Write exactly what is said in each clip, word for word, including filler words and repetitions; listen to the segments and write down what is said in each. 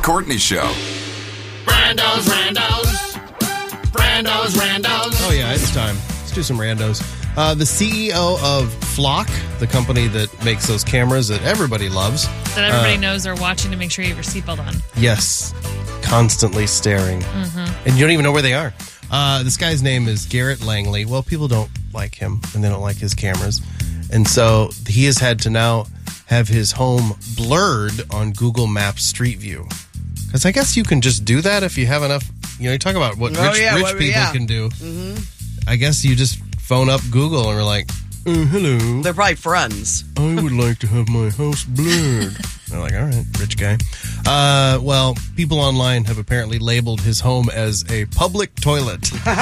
Courtney Show. Brando's, Randos. Brando's, Randos. Oh, yeah, it's time. Let's do some randos. Uh, the C E O of Flock, the company that makes those cameras that everybody loves. That everybody uh, knows are watching to make sure you have your seatbelt on. Yes. Constantly staring. Mm-hmm. And you don't even know where they are. Uh, this guy's name is Garrett Langley. Well, people don't like him, and they don't like his cameras. And so he has had to now have his home blurred on Google Maps Street View. Because I guess you can just do that if you have enough. You know, you talk about what Oh, rich, yeah, rich well, people yeah. can do. Mm-hmm. I guess you just phone up Google and we're like, oh, hello. They're probably friends. I would like to have my house blurred. They're like, all right, rich guy. Uh, well, people online have apparently labeled his home as a public toilet.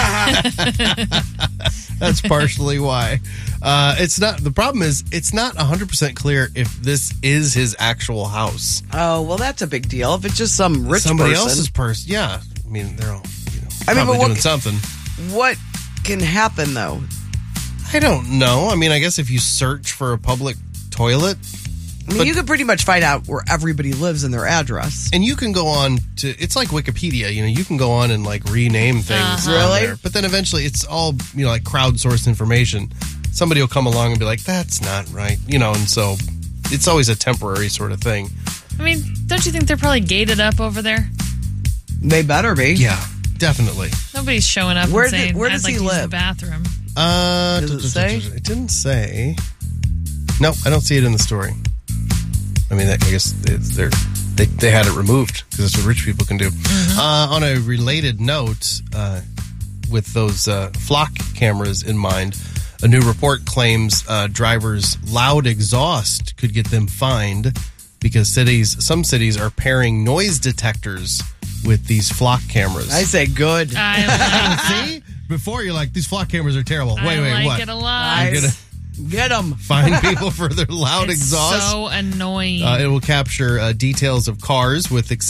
That's partially why. Uh, it's not. The problem is, it's not one hundred percent clear if this is his actual house. Oh, well, that's a big deal. If it's just some rich Somebody person. else's person. Yeah. I mean, they're all, you know, I mean, probably but what- doing something. What can happen, though? I don't know. I mean, I guess if you search for a public toilet, I mean, But- you could pretty much find out where everybody lives and their address. and you can go on to, it's like Wikipedia, you know, you can go on and like rename things. Uh-huh. on Really? there. But then eventually it's all, you know, like crowdsourced information. Somebody will come along and be like, that's not right, you know, and so it's always a temporary sort of thing. I mean, don't you think they're probably gated up over there? They better be. Yeah, definitely. Nobody's showing up Where and did- saying, where I'd does like he to use the live? bathroom. Uh, Does it say? It didn't say. No, I don't see it in the story. I mean, I guess it's, they're, they they had it removed because that's what rich people can do. Mm-hmm. Uh, on a related note, uh, with those uh, Flock cameras in mind, a new report claims uh, drivers' loud exhaust could get them fined because cities, some cities are pairing noise detectors with these Flock cameras. I say good. I, See? Before you're like, these Flock cameras are terrible. Wait, I wait, like what? it a lot. You're gonna Get them. find people for their loud It's exhaust? so annoying. Uh, it will capture uh, details of cars with